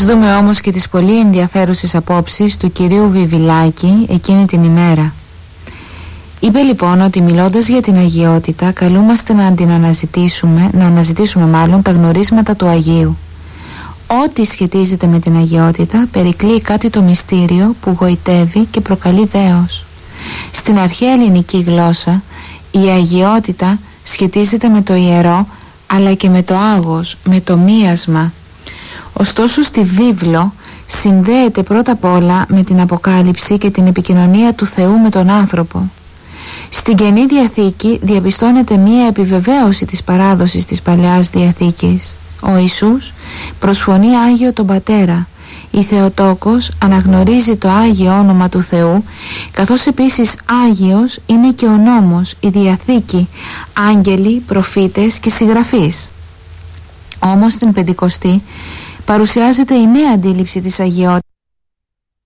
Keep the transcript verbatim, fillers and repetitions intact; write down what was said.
Ας δούμε όμως και τις πολύ ενδιαφέρουσες απόψεις του κυρίου Βιβιλάκη εκείνη την ημέρα. Είπε λοιπόν ότι μιλώντας για την αγιότητα καλούμαστε να την αναζητήσουμε, να αναζητήσουμε μάλλον τα γνωρίσματα του Αγίου. Ό,τι σχετίζεται με την αγιότητα περικλεί κάτι το μυστήριο που γοητεύει και προκαλεί δέος. Στην αρχαία ελληνική γλώσσα η αγιότητα σχετίζεται με το ιερό αλλά και με το άγος, με το μίασμα. Ωστόσο στη βίβλο συνδέεται πρώτα απ' όλα με την Αποκάλυψη και την επικοινωνία του Θεού με τον άνθρωπο. Στην Καινή Διαθήκη διαπιστώνεται μία επιβεβαίωση της παράδοσης της Παλαιάς Διαθήκης. Ο Ιησούς προσφωνεί Άγιο τον Πατέρα. Η Θεοτόκος αναγνωρίζει το Άγιο όνομα του Θεού, καθώς επίσης Άγιος είναι και ο νόμος, η Διαθήκη, άγγελοι, προφήτες και συγγραφείς. Όμως στην Πεντηκοστή παρουσιάζεται η νέα αντίληψη της αγιότητας